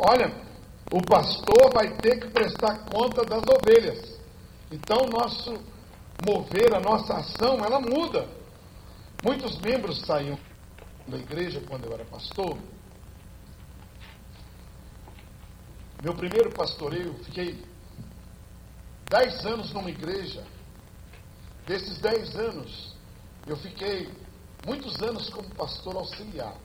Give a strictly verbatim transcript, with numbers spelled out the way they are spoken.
Olha, o pastor vai ter que prestar conta das ovelhas. Então, nosso mover, a nossa ação, ela muda. Muitos membros saíam da igreja quando eu era pastor. Meu primeiro pastoreio, fiquei dez anos numa igreja. Desses dez anos, eu fiquei muitos anos como pastor auxiliar.